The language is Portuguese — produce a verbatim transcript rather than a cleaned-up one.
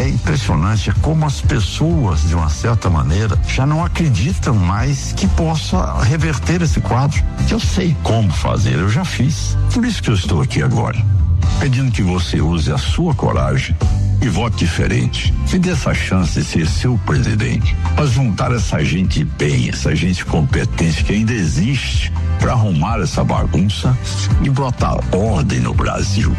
É impressionante como as pessoas, de uma certa maneira, já não acreditam mais que possa reverter esse quadro. Eu sei como fazer, eu já fiz. Por isso que eu estou aqui agora, pedindo que você use a sua coragem e vote diferente. Me dê essa chance de ser seu presidente, para juntar essa gente bem, essa gente competente que ainda existe, para arrumar essa bagunça e botar ordem no Brasil.